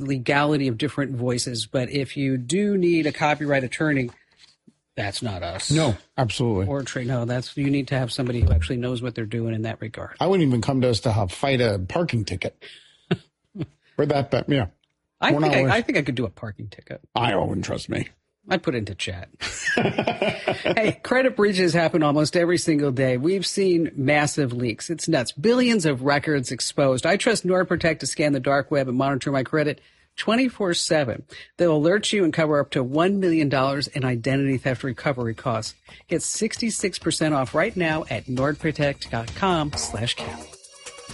legality of different voices. But if you do need a copyright attorney, that's not us. No, absolutely. Or you need to have somebody who actually knows what they're doing in that regard. I wouldn't even come to us to fight a parking ticket. Or that, but yeah. I think I could do a parking ticket. I wouldn't trust me. I'd put it into chat. Hey, credit breaches happen almost every single day. We've seen massive leaks. It's nuts. Billions of records exposed. I trust NordProtect to scan the dark web and monitor my credit 24/7. They'll alert you and cover up to $1 million in identity theft recovery costs. Get 66% off right now at nordprotect.com/cap.